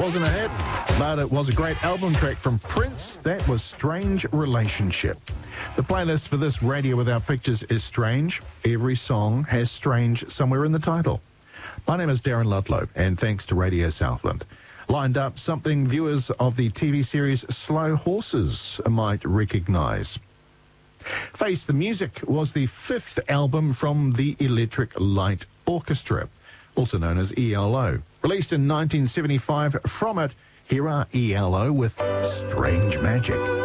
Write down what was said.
Wasn't a hit, but it was a great album track from Prince. That was Strange Relationship. The playlist for this Radio Without Pictures is Strange. Every song has Strange somewhere in the title. My name is Darren Ludlow, and thanks to Radio Southland. Lined up something viewers of the TV series Slow Horses might recognise. Face the Music was the fifth album from the Electric Light Orchestra, also known as ELO. Released in 1975, from it, here are ELO with Strange Magic.